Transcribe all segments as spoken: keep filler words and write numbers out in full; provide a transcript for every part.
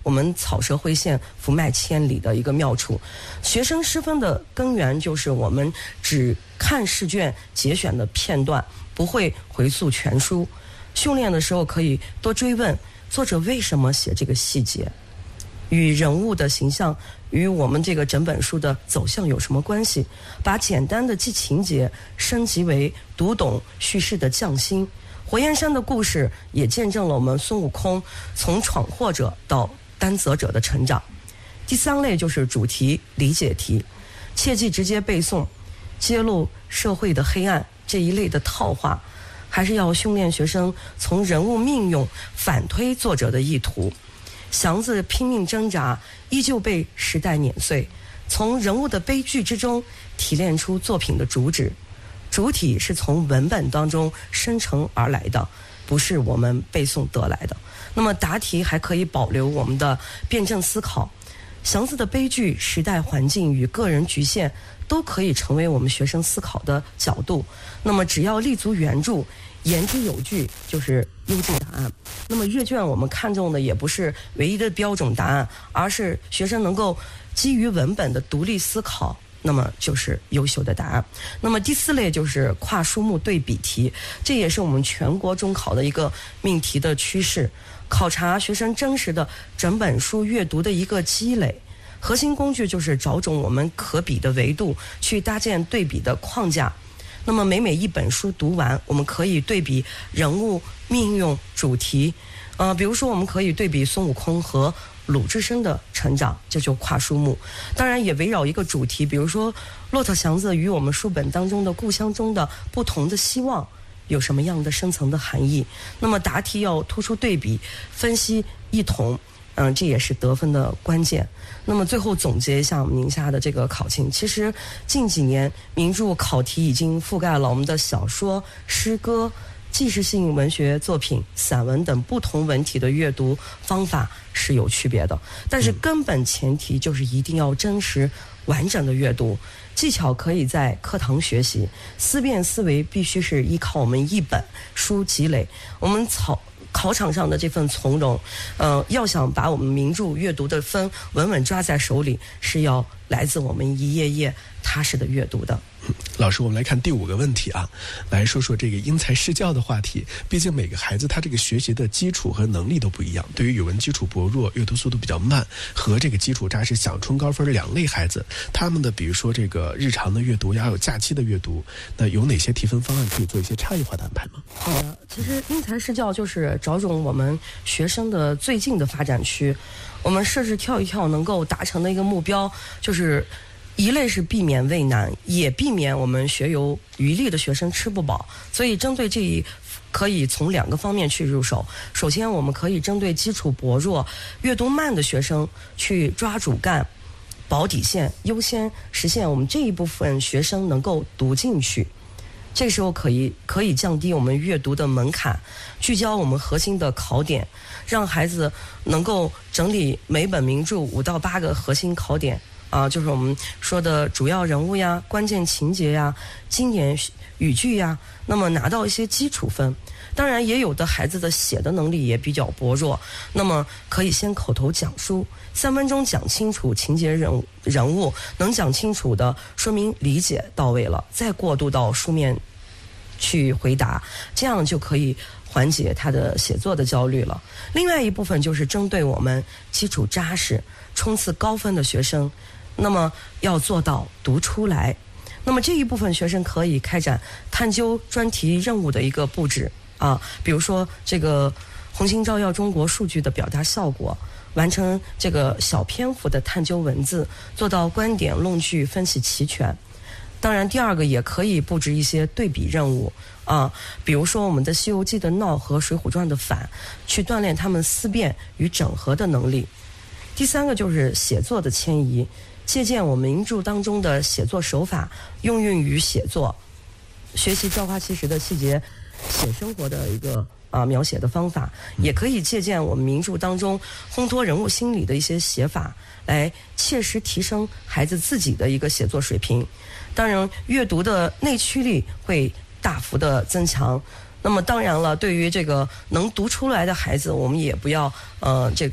我们草蛇灰线，福脉千里的一个妙处。学生失分的根源就是我们只看试卷节选的片段，不会回溯全书。训练的时候可以多追问作者为什么写这个细节，与人物的形象与我们这个整本书的走向有什么关系，把简单的记情节升级为读懂叙事的匠心。火焰山的故事也见证了我们孙悟空从闯祸者到担责者的成长。第三类就是主题理解题，切忌直接背诵揭露社会的黑暗这一类的套话，还是要训练学生从人物命运反推作者的意图。祥子拼命挣扎，依旧被时代碾碎，从人物的悲剧之中提炼出作品的主旨。主体是从文本当中生成而来的，不是我们背诵得来的。那么答题还可以保留我们的辩证思考。祥子的悲剧、时代环境与个人局限都可以成为我们学生思考的角度。那么只要立足原著，言之有据，就是优质答案。那么阅卷我们看重的也不是唯一的标准答案，而是学生能够基于文本的独立思考，那么就是优秀的答案。那么第四类就是跨书目对比题，这也是我们全国中考的一个命题的趋势，考察学生真实的整本书阅读的一个积累。核心工具就是找准我们可比的维度，去搭建对比的框架。那么每每一本书读完，我们可以对比人物、命运、主题，呃，比如说我们可以对比孙悟空和鲁智深的成长，这就跨书目。当然也围绕一个主题，比如说骆驼祥子与我们书本当中的故乡中的不同的希望有什么样的深层的含义。那么答题要突出对比，分析异同，嗯，这也是得分的关键。那么最后总结一下我们宁夏的这个考情，其实近几年名著考题已经覆盖了我们的小说、诗歌、纪实性文学作品、散文等不同文体的阅读方法是有区别的，但是根本前提就是一定要真实完整的阅读。技巧可以在课堂学习，思辨思维必须是依靠我们一本书积累。我们草考场上的这份从容，呃，要想把我们名著阅读的分稳稳抓在手里，是要来自我们一页页踏实的阅读的。 老师，我们来看第五个问题啊，来说说这个因材施教的话题。毕竟每个孩子他这个学习的基础和能力都不一样，对于语文基础薄弱、阅读速度比较慢和这个基础扎实想冲高分两类孩子，他们的比如说这个日常的阅读呀，还有假期的阅读，那有哪些提分方案可以做一些差异化的安排吗？ 好的，其实因材施教就是找准我们学生的最近的发展区，我们设置跳一跳能够达成的一个目标，就是一类是避免畏难，也避免我们学有余力的学生吃不饱。所以针对这一可以从两个方面去入手。首先我们可以针对基础薄弱、阅读慢的学生去抓主干、保底线，优先实现我们这一部分学生能够读进去。这时候可以可以降低我们阅读的门槛，聚焦我们核心的考点，让孩子能够整理每本名著五到八个核心考点啊，就是我们说的主要人物呀、关键情节呀、经典语句呀，那么拿到一些基础分。当然也有的孩子的写的能力也比较薄弱，那么可以先口头讲述，三分钟讲清楚情节人物人物，能讲清楚的说明理解到位了，再过渡到书面去回答，这样就可以缓解他的写作的焦虑了。另外一部分就是针对我们基础扎实、冲刺高分的学生，那么要做到读出来。那么这一部分学生可以开展探究专题任务的一个布置啊，比如说这个红星照耀中国数据的表达效果，完成这个小篇幅的探究文字，做到观点论据分析齐全。当然第二个也可以布置一些对比任务啊，比如说我们的《西游记》的闹和《水浒传》的反，去锻炼他们思辨与整合的能力。第三个就是写作的迁移，借鉴我们名著当中的写作手法，用运于写作，学习朝花夕拾的细节，写生活的一个啊描写的方法，也可以借鉴我们名著当中烘托人物心理的一些写法，来切实提升孩子自己的一个写作水平。当然阅读的内驱力会大幅的增强。那么当然了，对于这个能读出来的孩子，我们也不要呃这个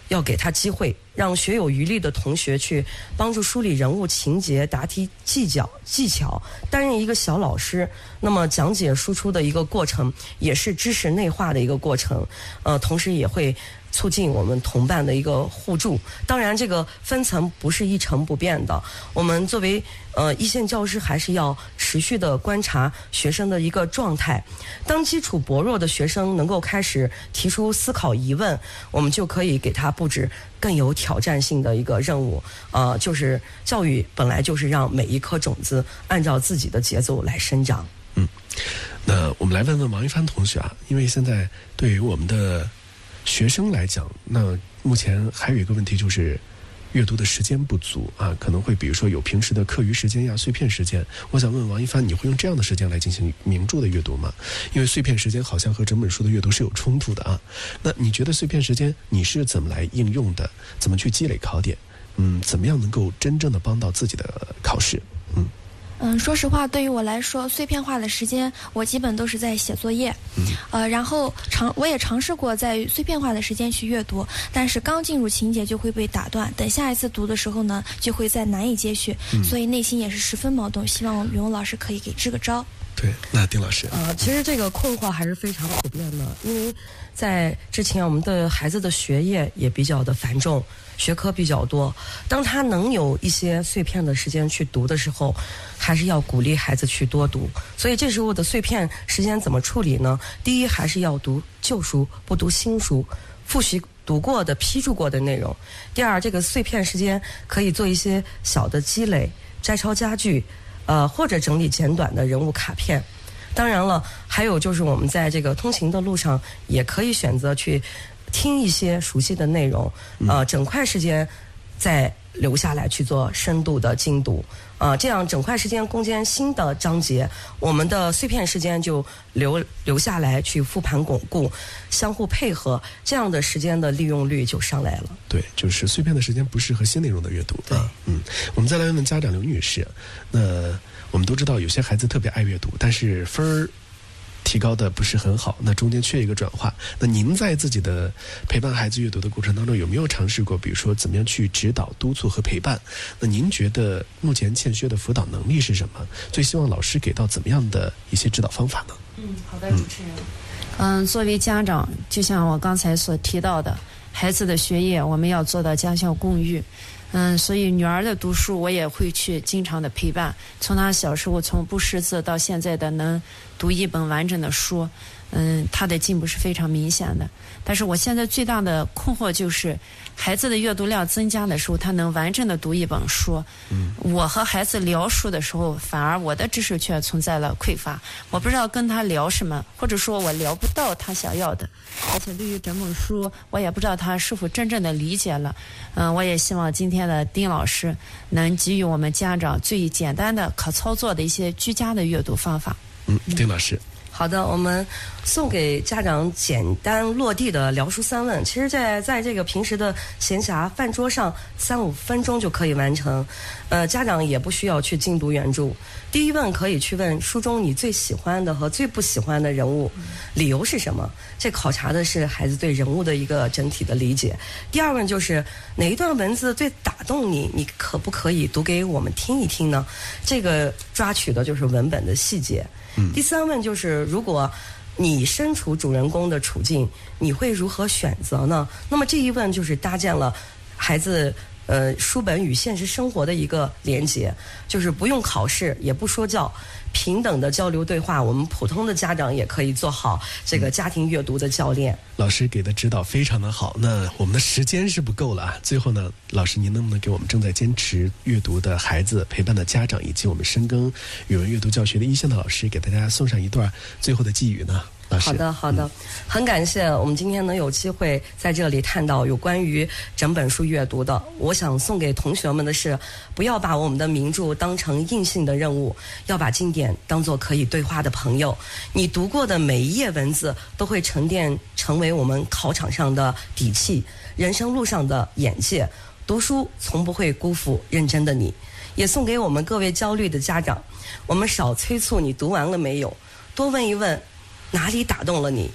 要给他机会，让学有余力的同学去帮助梳理人物情节、答题技巧技巧，担任一个小老师。那么讲解输出的一个过程，也是知识内化的一个过程。呃，同时也会促进我们同伴的一个互助。当然，这个分层不是一成不变的。我们作为呃一线教师，还是要持续的观察学生的一个状态。当基础薄弱的学生能够开始提出思考疑问，我们就可以给他布置更有挑战性的一个任务。呃，就是教育本来就是让每一颗种子按照自己的节奏来生长。 嗯，那我们来问问王一帆同学啊，因为现在对于我们的学生来讲，那目前还有一个问题就是阅读的时间不足啊，可能会比如说有平时的课余时间呀、碎片时间。我想问王一帆，你会用这样的时间来进行名著的阅读吗？因为碎片时间好像和整本书的阅读是有冲突的啊。那你觉得碎片时间你是怎么来应用的？怎么去积累考点？嗯，怎么样能够真正的帮到自己的考试？嗯。 嗯，说实话，对于我来说，碎片化的时间，我基本都是在写作业。 嗯， 呃，然后尝我也尝试过在碎片化的时间去阅读，但是刚进入情节就会被打断，等下一次读的时候呢，就会再难以接续， 嗯、 所以内心也是十分矛盾。希望语文老师可以给支个招。 对，那丁老师， 呃，其实这个困惑还是非常普遍的，因为在之前我们的孩子的学业也比较的繁重，学科比较多，当他能有一些碎片的时间去读的时候，还是要鼓励孩子去多读。所以这时候的碎片时间怎么处理呢？第一，还是要读旧书，不读新书，复习读过的、批注过的内容。第二，这个碎片时间可以做一些小的积累，摘抄佳句，呃，或者整理简短的人物卡片。当然了，还有就是我们在这个通勤的路上，也可以选择去听一些熟悉的内容，呃，整块时间再留下来去做深度的精读，呃，这样整块时间攻坚新的章节，我们的碎片时间就留留下来去复盘巩固，相互配合，这样的时间的利用率就上来了。 对，就是碎片的时间不适合新内容的阅读。 对， 嗯，我们再来问问家长刘女士，那我们都知道有些孩子特别爱阅读，但是分儿提高的不是很好，那中间缺一个转化。那您在自己的陪伴孩子阅读的过程当中，有没有尝试过，比如说怎么样去指导、督促和陪伴？那您觉得目前欠缺的辅导能力是什么？最希望老师给到怎么样的一些指导方法呢？ 嗯，好的，主持人。嗯，作为家长，就像我刚才所提到的，孩子的学业我们要做到家校共育。嗯，所以女儿的读书我也会去经常的陪伴，从她小时候从不识字到现在的能读一本完整的书，嗯，她的进步是非常明显的。但是我现在最大的困惑就是，孩子的阅读量增加的时候，他能完整的读一本书。嗯，我和孩子聊书的时候，反而我的知识却存在了匮乏，我不知道跟他聊什么，或者说我聊不到他想要的。而且对于整本书，我也不知道他是否真正的理解了。嗯，我也希望今天的丁老师能给予我们家长最简单的、可操作的一些居家的阅读方法。 嗯，丁老师。 好的，我们送给家长简单落地的聊书三问，其实在在这个平时的闲暇饭桌上三五分钟就可以完成，呃，家长也不需要去精读原著。第一问可以去问书中你最喜欢的和最不喜欢的人物，理由是什么？这考察的是孩子对人物的一个整体的理解。第二问就是哪一段文字最打动你，你可不可以读给我们听一听呢？这个抓取的就是文本的细节。第三问就是，如果你身处主人公的处境，你会如何选择呢？那么这一问就是搭建了孩子呃书本与现实生活的一个连结，就是不用考试，也不说教，平等的交流对话，我们普通的家长也可以做好这个家庭阅读的教练。 老师给的指导非常的好，那我们的时间是不够了啊。最后呢，老师您能不能给我们正在坚持阅读的孩子、陪伴的家长以及我们深耕语文阅读教学的一线的老师，给大家送上一段最后的寄语呢？ 好的，好的、嗯，很感谢我们今天能有机会在这里探讨有关于整本书阅读的。我想送给同学们的是，不要把我们的名著当成硬性的任务，要把经典当作可以对话的朋友。你读过的每一页文字都会沉淀成为我们考场上的底气，人生路上的眼界。读书从不会辜负认真的你。也送给我们各位焦虑的家长，我们少催促你读完了没有，多问一问哪里打动了你，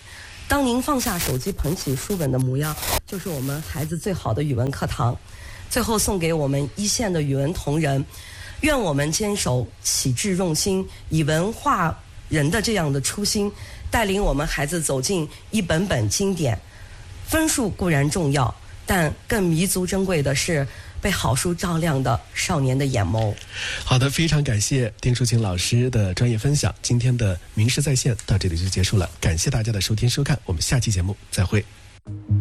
当您放下手机，捧起书本的模样，就是我们孩子最好的语文课堂。最后送给我们一线的语文同仁，愿我们坚守启智用心、以文化人的这样的初心，带领我们孩子走进一本本经典。分数固然重要，但更弥足珍贵的是被好书照亮的少年的眼眸。 好的，非常感谢丁淑琴老师的专业分享。今天的名师在线到这里就结束了，感谢大家的收听收看，我们下期节目再会。